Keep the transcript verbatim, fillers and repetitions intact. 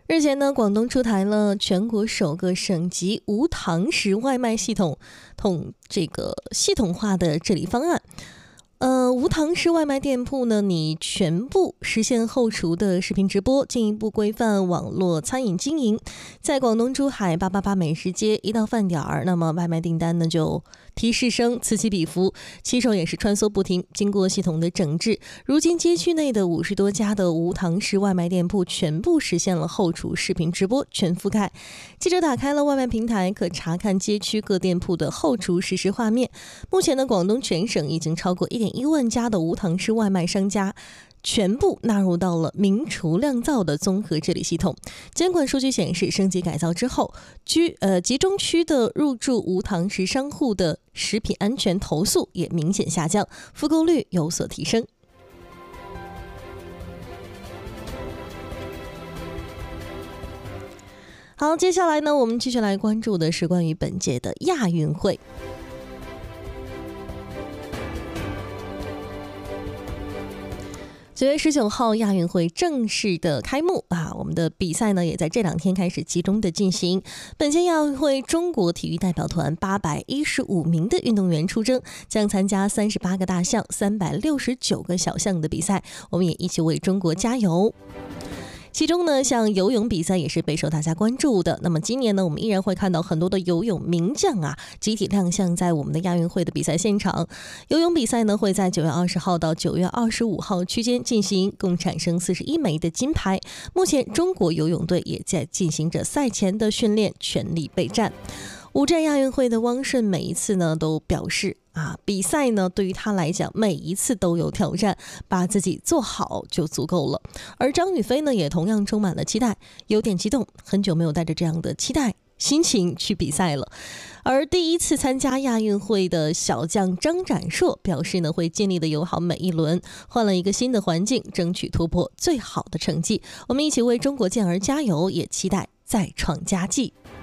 日前呢，广东出台了全国首个省级无堂食外卖系统统这个系统化的治理方案。呃，无堂食外卖店铺呢，你全部实现后厨的视频直播，进一步规范网络餐饮经营。在广东珠海八八八美食街，一到饭点儿，那么外卖订单呢就提示声此起彼伏，骑手也是穿梭不停。经过系统的整治，如今街区内的五十多家的无堂食外卖店铺全部实现了后厨视频直播全覆盖。记者打开了外卖平台，可查看街区各店铺的后厨实时画面。目前呢，广东全省已经超过一点一万家的无堂食外卖商家全部纳入到了明厨亮灶的综合治理系统。监管数据显示，升级改造之后，居呃集中区的入驻无堂食商户的食品安全投诉也明显下降，复购率有所提升。好，接下来呢，我们继续来关注的是关于本届的亚运会。九月十九号，亚运会正式的开幕啊！我们的比赛呢，也在这两天开始集中的进行。本届亚运会，中国体育代表团八百一十五名的运动员出征，将参加三十八个大项、三百六十九个小项的比赛。我们也一起为中国加油。其中呢，像游泳比赛也是备受大家关注的。那么今年呢，我们依然会看到很多的游泳名将啊，集体亮相在我们的亚运会的比赛现场。游泳比赛呢，会在九月二十号到九月二十五号区间进行，共产生四十一枚的金牌。目前中国游泳队也在进行着赛前的训练，全力备战。五站亚运会的汪顺每一次呢都表示啊，比赛呢对于他来讲每一次都有挑战，把自己做好就足够了。而张雨霏呢也同样充满了期待，有点激动，很久没有带着这样的期待心情去比赛了。而第一次参加亚运会的小将张展硕表示呢，会尽力的游好每一轮，换了一个新的环境，争取突破最好的成绩。我们一起为中国健儿加油，也期待再创佳绩。